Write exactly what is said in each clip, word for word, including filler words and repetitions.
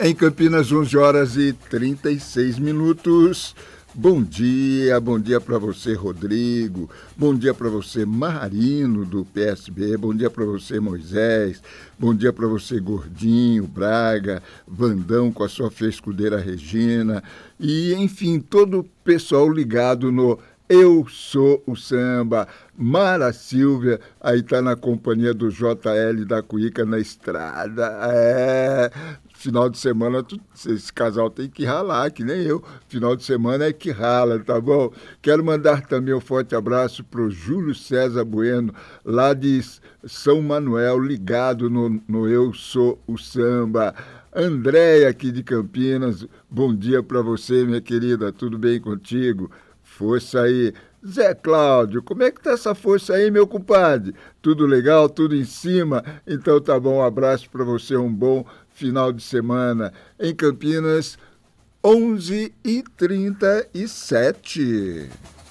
Em Campinas, onze horas e trinta e seis minutos. Bom dia, bom dia para você, Rodrigo. Bom dia para você, Marino, do P S B. Bom dia para você, Moisés. Bom dia para você, Gordinho, Braga, Vandão com a sua escudeira Regina. E, enfim, todo o pessoal ligado no Eu Sou o Samba. Mara Silvia, aí está na companhia do J L da Cuíca na estrada. É... Final de semana, tu, esse casal tem que ralar, que nem eu. Final de semana é que rala, tá bom? Quero mandar também um forte abraço pro Júlio César Bueno, lá de São Manuel, ligado no, no Eu Sou o Samba. Andréia, aqui de Campinas, bom dia para você, minha querida, tudo bem contigo? Força aí. Zé Cláudio, como é que tá essa força aí, meu compadre? Tudo legal, tudo em cima? Então tá bom, um abraço para você, um bom final de semana. Em Campinas, onze e trinta e sete.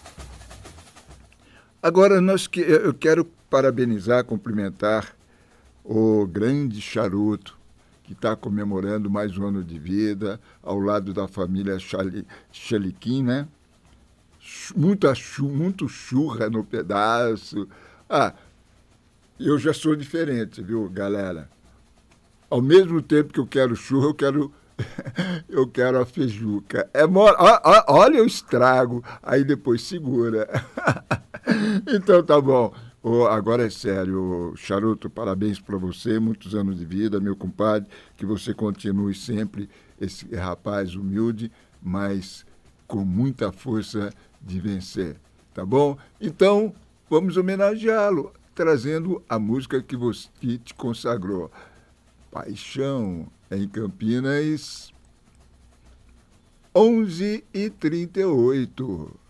Agora nós que, eu quero parabenizar, cumprimentar o grande Charuto, que está comemorando mais um ano de vida, ao lado da família Chaliquim, né? Muita chu, muito churra no pedaço. Ah, eu já sou diferente, viu, galera? Ao mesmo tempo que eu quero churra, eu quero, eu quero a feijuca. É mole, olha o estrago, aí depois segura. Então tá bom. Oh, agora é sério, Charuto, parabéns para você, muitos anos de vida, meu compadre, que você continue sempre esse rapaz humilde, mas com muita força de vencer, tá bom? Então, vamos homenageá-lo, trazendo a música que você que te consagrou. Paixão, em Campinas, onze e trinta e oito.